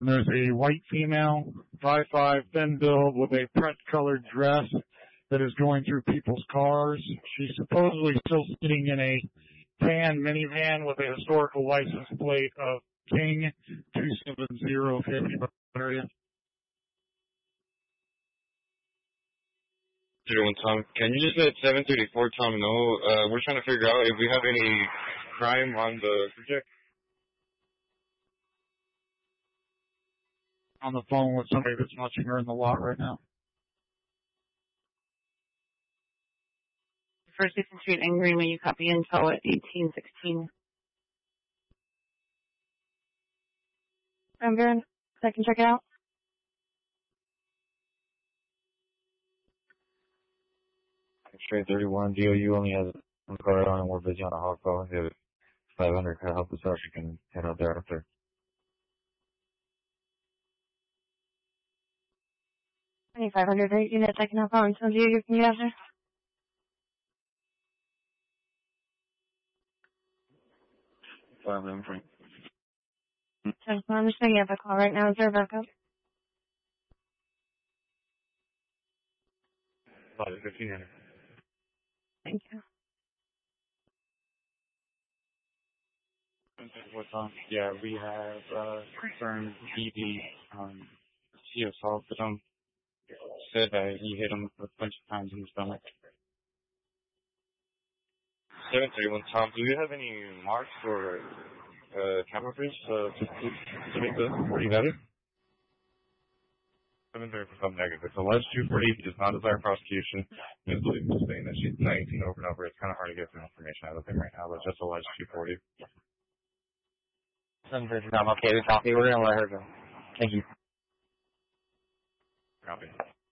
And there's a white female, 5'5", thin build with a print-colored dress that is going through people's cars. She's supposedly still sitting in a tan minivan with a historical license plate of King 27050 area. 01 Tom, can you just let 734 Tom know? We're trying to figure out if we have any crime on the project. On the phone with somebody that's watching her in the lot right now. First Eastern Street and Greenway, you copy info at 1816. I'm good. So I can check it out. Straight 31, DOU only has one car on and we're busy on a hog call. If 500 could help us out, you can head out there after. 2500 rate units, I can help out until you can get after. I'm free. I'm just making up a call right now. Is there a backup? 1500. Thank you. What's on? Yeah, we have confirmed ED he assaulted him. Said that he hit him a bunch of times in the stomach. 731 Tom, do you have any marks for camera fish to make this? You got it? 734 negative. It's alleged 240 does not desire prosecution. It's just saying that she's 19 over and over. It's kind of hard to get some information out of him right now, but just alleged 240. 730 Tom, okay, we copy. We're gonna let her go. Thank you. Copy.